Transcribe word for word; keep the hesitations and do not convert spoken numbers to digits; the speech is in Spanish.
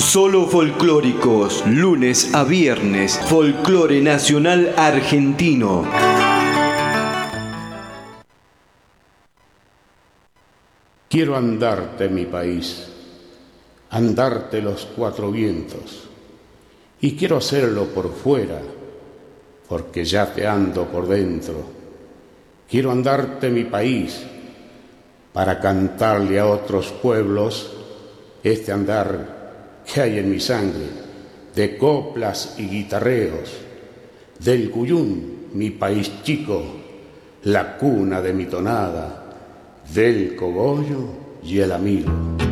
Solo folclóricos, lunes a viernes, folclore nacional argentino. Quiero andarte, mi país, andarte los cuatro vientos, y quiero hacerlo por fuera, porque ya te ando por dentro. Quiero andarte, mi país, para cantarle a otros pueblos este andar que hay en mi sangre, de coplas y guitarreos, del Cuyún, mi país chico, la cuna de mi tonada, del cogollo y el amigo.